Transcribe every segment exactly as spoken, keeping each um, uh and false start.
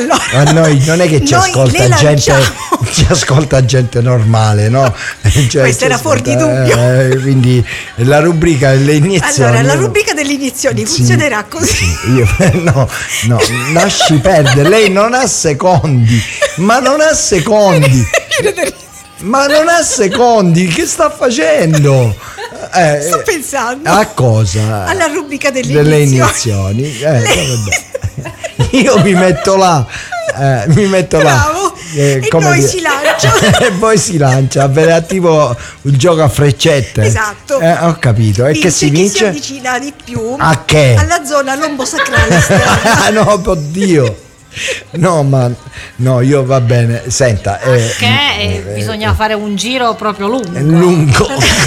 allora, a noi non è che ci noi ascolta le gente, lanciamo. ci ascolta gente normale, no? Cioè, Questo era fuori di ascolta, dubbio. eh, quindi la rubrica delle iniezioni. Allora, la rubrica delle iniezioni Sì, funzionerà così. sì, io, no, no, lasci perdere, lei non ha secondi, ma non ha secondi. Ma non ha secondi, che sta facendo? Eh, Sto pensando a cosa? alla rubrica delle, delle iniezioni. iniezioni. Eh, vabbè. Io mi metto là, eh, mi metto Bravo. là. Eh, E come poi dire- si lancia. e poi si lancia, è tipo un gioco a freccette. Esatto. Eh, ho capito. E che si Chi si vince? avvicina di più A che? alla zona lombosacrale esterna. Ah, no, oddio. No, ma no, io va bene. Senta, eh, Che eh, bisogna fare un giro proprio lungo. è lungo.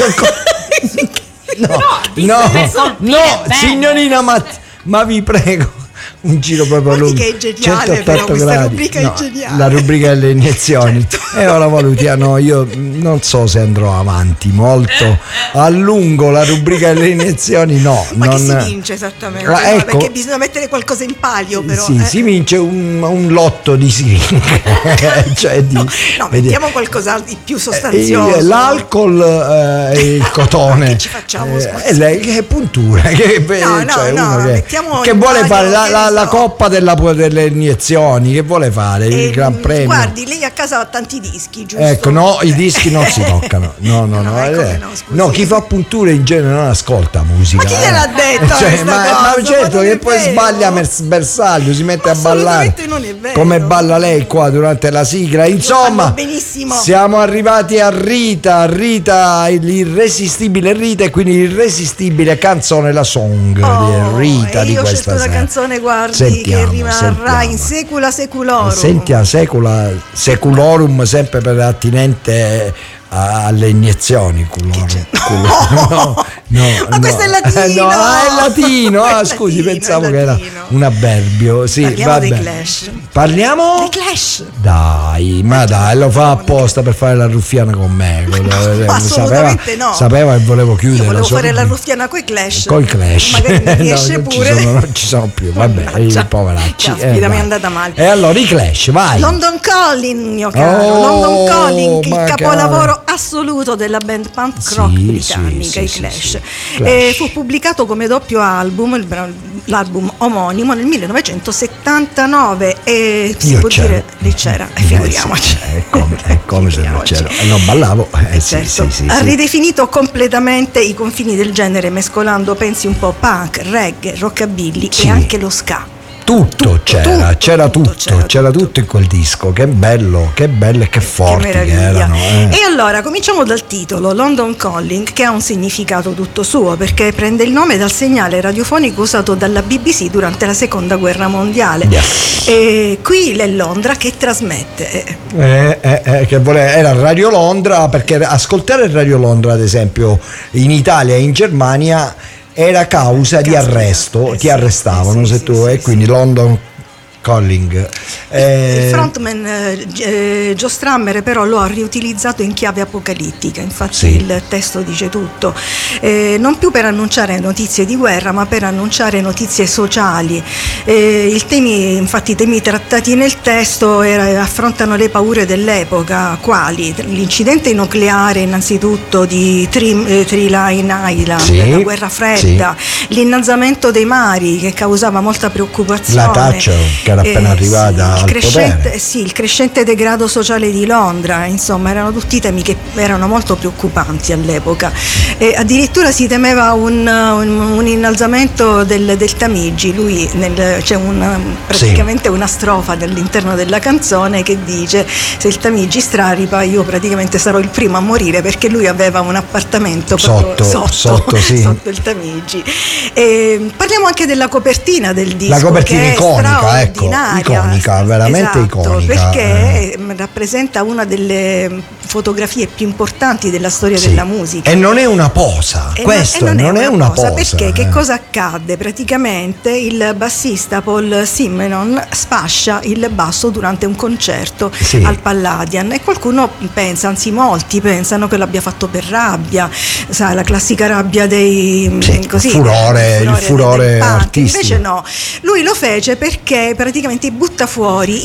No, no, per colpire no, bene. signorina, ma, ma vi prego, un giro proprio Guardi lungo. che è geniale, però, questa rubrica è No, geniale. la rubrica delle iniezioni. Certo. E ora valutiamo, io non so se andrò avanti molto a lungo la rubrica delle iniezioni, no. Ma non... che si vince esattamente? Ah, No, ecco. perché bisogna mettere qualcosa in palio, però. Sì, eh. si vince un, un lotto di siringhe, cioè di, No, vedi- mettiamo qualcosa di più eh, sostanzioso. l'alcol eh, e il cotone. Che ci facciamo, Eh, scusi? e lei che puntura che, No, no, cioè, no, uno che, mettiamo che in vuole palio, fare la, che la- ne la so. coppa della, delle iniezioni, che vuole fare il Eh, Gran Premio. Guardi, lei a casa ha tanti dischi, giusto? Ecco, no, i Eh. dischi non si toccano. No, no, no. No, ecco eh, che no, scusi. no, chi fa punture in genere non ascolta musica. Ma chi eh. gliel'ha detto Cioè, questa ma, cosa? ma Ma certo non che è poi vero. sbaglia Mers- Bersaglio, si mette Ma a ballare. assolutamente non è vero. Come balla lei qua durante la sigla. Insomma, fanno benissimo. siamo arrivati a Rita, Rita, l'irresistibile Rita, e quindi l'irresistibile canzone, la song Oh, di Rita e di io ho questa scelto una sera. canzone, guardi, Sentiamo, che rimarrà sentiamo. in secula seculorum. Senti a secula, seculorum, sempre per attinente a- alle iniezioni. Culorum, culorum. No, no, Ma questo è latino. No, ah, è latino. Ah, È scusi, latino, pensavo è che era latino. un avverbio. Sì, Parliamo va dei bene. Clash. Parliamo? The Clash. Dai, ma dai, lo fa apposta per fare la ruffiana con me. Quello- assolutamente sapeva, no. sapeva che volevo Io chiudere. volevo sua fare la rubrica. ruffiana coi Clash. Coi Clash. Magari mi No, riesce non ci pure. sono, non ci sono più, vabbè, Mannaggia. i poveracci. Caspita, eh, mi è vai. andata male. E allora i Clash, vai. London Calling, mio caro, Oh, London Calling, il ma capolavoro assoluto della band punk rock Sì, britannica, sì, i sì, Clash. sì, sì. Eh, Clash. fu pubblicato come doppio album, il bra- l'album omonimo, nel millenovecentosettantanove e si Io può c'ero. dire lì c'era, e Eh, figuriamoci. sì, è come, è come se non Figuriamoci. c'ero. E non ballavo. Eh, sì, Certo. sì, sì, Ha sì. ridefinito completamente i confini del genere, mescolando pensi un po' punk, reggae, rockabilly Sì. e anche lo ska. Tutto, Tutto, c'era, tutto, c'era tutto, tutto, c'era c'era tutto. tutto in quel disco. Che bello, che bello e che forti Che che, meraviglia. erano. eh. E allora cominciamo dal titolo London Calling, che ha un significato tutto suo, perché prende il nome dal segnale radiofonico usato dalla B B C durante la seconda guerra mondiale. Yes. E qui è Londra che trasmette. Eh, eh, eh, che vole- era Radio Londra, perché ascoltare Radio Londra, ad esempio, in Italia e in Germania era causa di Caspita, arresto, eh ti sì, arrestavano eh sì, se sì, tu, sì, e sì. quindi London Calling. Eh, Il frontman eh, eh, Joe Strummer però lo ha riutilizzato in chiave apocalittica, infatti Sì. il testo dice tutto, eh, non più per annunciare notizie di guerra ma per annunciare notizie sociali. Eh, il temi, infatti i temi trattati nel testo era, affrontano le paure dell'epoca, quali l'incidente nucleare innanzitutto di Three, eh, Three Line Island, Sì, la guerra fredda, l'innalzamento dei mari che causava molta preoccupazione. La Thatcher, che era appena arrivata il al crescente, potere. sì, il crescente degrado sociale di Londra, insomma, erano tutti temi che erano molto preoccupanti all'epoca. E addirittura si temeva un, un, un innalzamento del, del Tamigi. Lui nel, c'è una, praticamente una strofa all'interno della canzone che dice: se il Tamigi straripa io praticamente sarò il primo a morire, perché lui aveva un appartamento proprio Sotto, sotto, sotto, sì. sotto il Tamigi. E parliamo anche della copertina del disco. La copertina che è iconica, ecco, straordinaria. iconica, veramente Esatto, iconica. perché Eh. rappresenta una delle fotografie più importanti della storia Sì. della musica. E non è una posa, E questo non, e non, è una posa. perché eh. che cosa accadde? Praticamente il bassista Paul Simonon sfascia il basso durante un concerto Sì. al Palladian e qualcuno pensa, anzi molti pensano che l'abbia fatto per rabbia, sai, la classica rabbia dei Sì, così, il furore, del- il furore del punk. artistico. Invece no, lui lo fece perché praticamente butta fuori